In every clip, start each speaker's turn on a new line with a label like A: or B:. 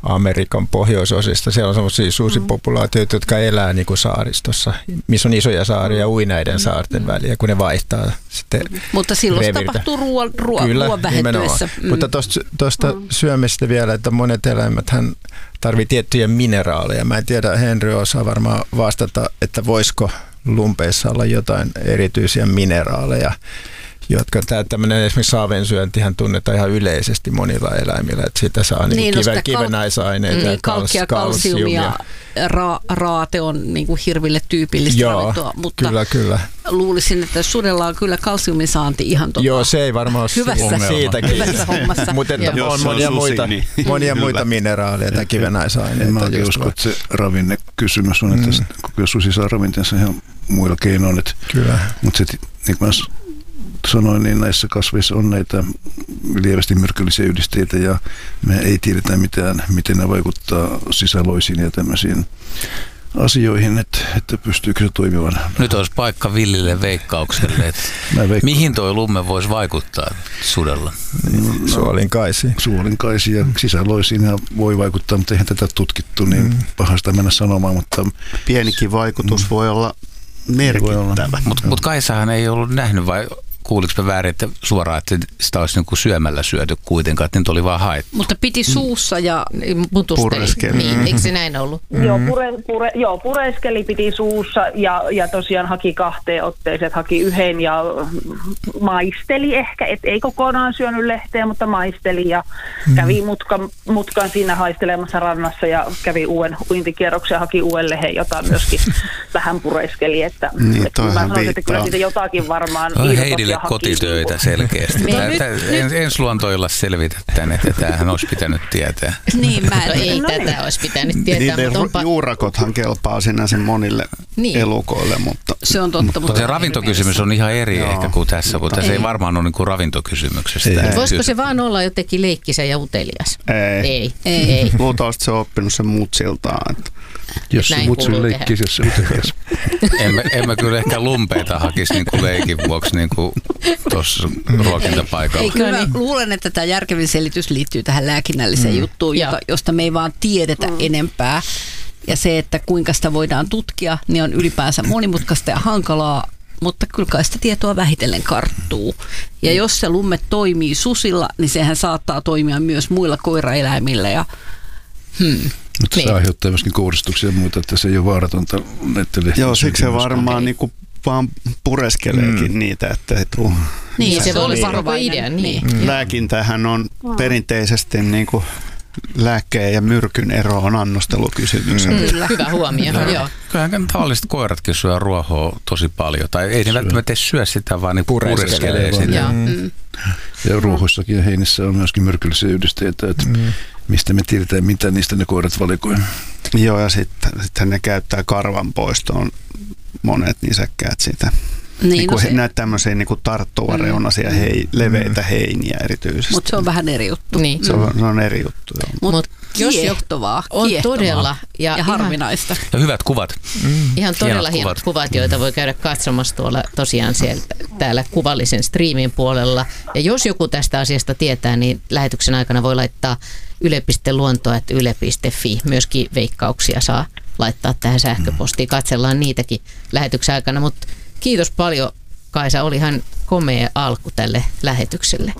A: Amerikan pohjoisosista. Siellä on sellaisia susipopulaatioita, jotka elää niin kuin saaristossa, missä on isoja saaria ui näiden saarten väliä, kun ne vaihtaa sitten
B: mutta silloin se tapahtuu ruoan vähettyessä. Mutta
A: tuosta syömistä vielä, että monet eläimethän tarvitsee tiettyjä mineraaleja. Mä en tiedä, Henry osaa varmaan vastata, että voisiko lumpeissa olla jotain erityisiä mineraaleja, jotka tämmöinen esimerkiksi saavensyöntihän tunnetaan ihan yleisesti monilla eläimillä, että siitä saa kivennäisaineita ja
B: kalsiumia. Raate on niin kuin hirville tyypillistä ravintoa, mutta
A: kyllä.
B: Luulisin, että sudella on kyllä kalsiumin saanti ihan
A: Joo, se ei varmaan ole
B: hyvässä hommassa.
A: Mutta on monia muita mineraaleja tai kivennäisaineita.
C: Mä oikein uskon, että se ravinnekysymys on, että kun susi saa ravinteensa ihan muilla keinoin.
A: Kyllä.
C: Mutta se, niin kuin mä sanoin, niin näissä kasveissa on näitä lievästi myrkyllisiä yhdisteitä ja me ei tiedetä mitään, miten ne vaikuttaa sisäloisiin ja tämmöisiin asioihin, että pystyykö se toimimaan.
D: Nyt olisi paikka villille veikkaukselle, että mihin toi lumme voisi vaikuttaa sudella?
C: Suolinkaisiin ja sisäloisiin voi vaikuttaa, mutta eihän tätä tutkittu, niin pahasta mennä sanomaan. Mutta
E: pienikin vaikutus voi olla merkittävä.
D: Mutta Kaisahan ei ollut nähnyt, vai kuuliko väärin, että suoraan, että sitä olisi niin kuin syömällä syöty kuitenkaan, että nyt oli vaan haettu.
B: Mutta piti suussa ja pureskeli.
F: Niin, eikö se näin ollut?
G: Joo, pureskeli piti suussa ja tosiaan haki 2 otteeseen, että haki yhden ja maisteli ehkä, et ei kokonaan syönyt lehteä, mutta maisteli ja kävi mutkan siinä haistelemassa rannassa ja kävi uuden uintikierroksen ja haki uuden lehen, jota myöskin vähän pureskeli, että mä sanoisin, että kyllä siitä jotakin varmaan
D: Heidille kotitöitä selkeästi. Ensiluontoilla selvitetään, että tämähän olisi pitänyt tietää.
F: Niin, tätä olisi pitänyt tietää.
E: Niiden juurakothan kelpaa sinänsä monille elukoille, mutta
B: se on totta.
D: Mutta se ravintokysymys on ihan eri ehkä kuin tässä, kun tässä ei varmaan ole niin kuin ravintokysymyksestä.
F: Voisiko se vaan olla jotenkin leikkisä ja utelias?
E: Ei. Luultavasti se on oppinut sen mutsiltaan.
C: Jos se mutsil leikkisi, jos se utelias.
D: En mä kyllä ehkä lumpeita hakisi niin kuin leikin vuoksi niin kuin tuossa ruokintapaikalla.
B: Luulen, että tämä järkevin selitys liittyy tähän lääkinnälliseen juttuun, josta me ei vaan tiedetä enempää. Ja se, että kuinka sitä voidaan tutkia, niin on ylipäänsä monimutkaista ja hankalaa, mutta kyllä kai sitä tietoa vähitellen karttuu. Ja jos se lumme toimii susilla, niin sehän saattaa toimia myös muilla koiraeläimillä.
C: Mutta se aiheuttaa myöskin kohdistuksia ja muuta, että se ei ole vaaratonta näiden lehtien.
E: Joo, siksi se varmaan niinku vaan pureskeleekin niitä, että ei tule.
F: Niin, se oli varmaan idea. Niin.
E: Lääkintähän on perinteisesti niinku lääkkeen ja myrkyn ero on annostelukysymys.
F: Hyvä huomio. Joo.
D: Kyllähän tavalliset koiratkin syö ruohoa tosi paljon. Tai ei ne välttämättä syö sitä, vaan ne pureskelee sitä.
C: Ja ruohoissakin ja heinissä on myöskin myrkyllisiä yhdisteitä, että mistä me tiedetään, mitä niistä ne koirat valikoi.
E: Joo, ja sitten ne käyttää karvan poistoon monet nisäkkäät sitä. Näitä tämmöisiä niin tarttuvareunaisia leveitä heiniä erityisesti.
B: Mutta se on vähän eri juttu.
F: Niin.
E: Se on eri juttu, joo.
B: Mutta kiehtovaa
F: on todella.
B: Ja harvinaista.
D: Ja hyvät kuvat.
F: Ihan todella hienot kuvat, joita voi käydä katsomassa tuolla tosiaan täällä kuvallisen striimin puolella. Ja jos joku tästä asiasta tietää, niin lähetyksen aikana voi laittaa yle.luontoa@yle.fi. Myöskin veikkauksia saa laittaa tähän sähköpostiin. Katsellaan niitäkin lähetyksen aikana, mutta kiitos paljon, Kaisa. Olihan komea alku tälle lähetykselle.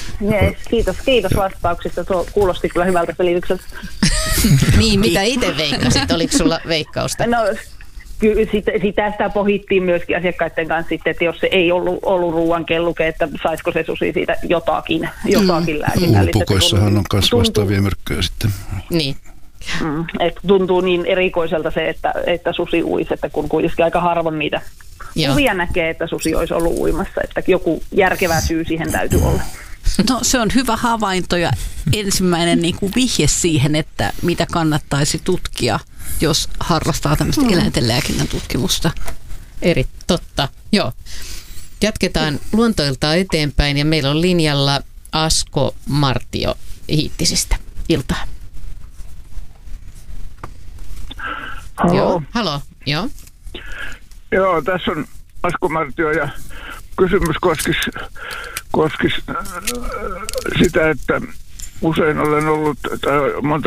G: Kiitos vastauksista. Tuo kuulosti kyllä hyvältä selitykseltä.
F: Niin, mitä itse veikkasit? Oliko sulla veikkausta?
G: No, kyllä sitä pohittiin myöskin asiakkaiden kanssa sitten, että jos se ei ollut ruuan kelluke, että saisiko se susi siitä jotakin lääkinnällistä.
C: Uupukoissahan on myös vastaavia myrkkyjä sitten.
F: Niin.
G: Että tuntuu niin erikoiselta se, että susi uisi, että kun kuitenkin aika harvoin niitä kuvia näkee, että susi olisi ollut uimassa, että joku järkevä syy siihen täytyy olla.
B: No, se on hyvä havainto ja ensimmäinen niin kuin vihje siihen, että mitä kannattaisi tutkia, jos harrastaa tämmöistä eläintenlääkinnän tutkimusta.
F: Totta, joo. Jatketaan luontoiltaa eteenpäin ja meillä on linjalla Asko Martio Hiittisistä. Iltaa. Halo. Joo.
H: Joo, tässä on Asko Martio ja kysymys koskisi sitä, että usein olen ollut, tai monta